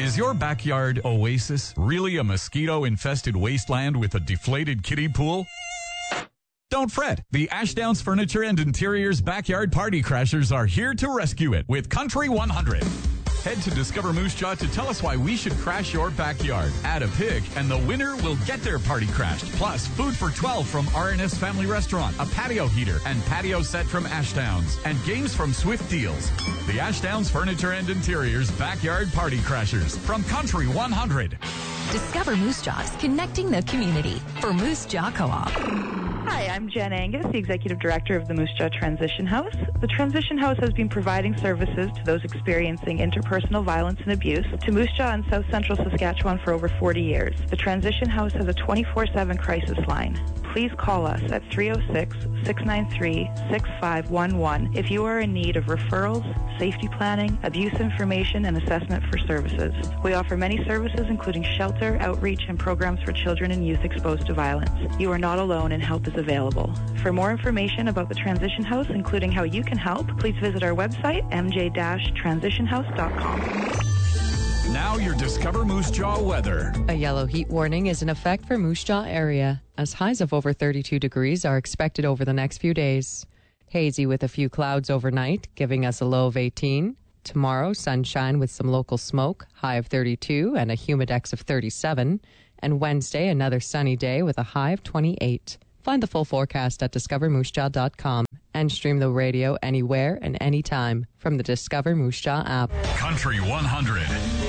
Is your backyard oasis really a mosquito-infested wasteland with a deflated kiddie pool? Don't fret. The Ashdowns Furniture and Interiors Backyard Party Crashers are here to rescue it with Country 100. Head to Discover Moose Jaw to tell us why we should crash your backyard. Add a pig, and the winner will get their party crashed. Plus, food for 12 from R&S Family Restaurant, a patio heater and patio set from Ashdowns, and games from Swift Deals. The Ashdowns Furniture and Interiors Backyard Party Crashers from Country 100. Discover Moose Jaws, connecting the community for Moose Jaw Co-op. Hi, I'm Jen Angus, the Executive Director of the Moose Jaw Transition House. The Transition House has been providing services to those experiencing interpersonal violence and abuse to Moose Jaw and South Central Saskatchewan for over 40 years. The Transition House has a 24/7 crisis line. Please call us at 306-693-6511 if you are in need of referrals, safety planning, abuse information, and assessment for services. We offer many services, including shelter, outreach, and programs for children and youth exposed to violence. You are not alone, and help is available. For more information about the Transition House, including how you can help, please visit our website, mj-transitionhouse.com. Now your Discover Moose Jaw weather. A yellow heat warning is in effect for Moose Jaw area, as highs of over 32 degrees are expected over the next few days. Hazy with a few clouds overnight, giving us a low of 18. Tomorrow, sunshine with some local smoke, high of 32 and a humidex of 37. And Wednesday, another sunny day with a high of 28. Find the full forecast at discovermoosejaw.com and stream the radio anywhere and anytime from the Discover Moose Jaw app. Country 100.